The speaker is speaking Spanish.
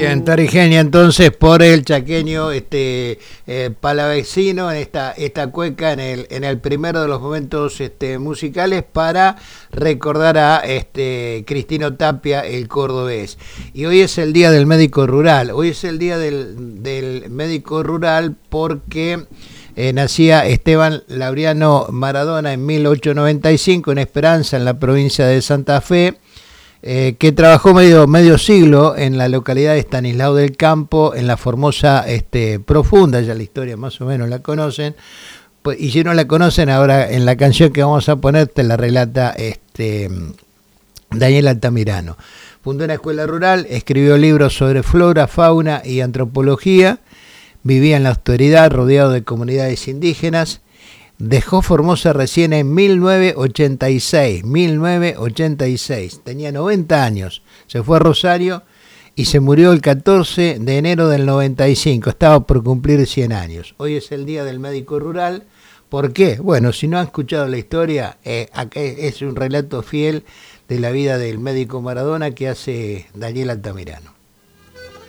bien, Tarigenia entonces por el chaqueño palavecino en esta cueca en el primero de los momentos musicales para recordar a Cristino Tapia, el cordobés. Y hoy es el día del médico rural, hoy es el día del médico rural porque nacía Esteban Laureano Maradona en 1895 en Esperanza, en la provincia de Santa Fe. Que trabajó medio siglo en la localidad de Estanislao del Campo, en la Formosa Profunda, ya la historia más o menos la conocen, pues, y si no la conocen, ahora en la canción que vamos a poner te la relata Daniel Altamirano. Fundó una escuela rural, escribió libros sobre flora, fauna y antropología, vivía en la austeridad rodeado de comunidades indígenas. Dejó Formosa recién en 1986, tenía 90 años, se fue a Rosario y se murió el 14 de enero del 95, estaba por cumplir 100 años. Hoy es el día del médico rural, ¿por qué? Bueno, si no han escuchado la historia, acá es un relato fiel de la vida del médico Maradona que hace Daniel Altamirano.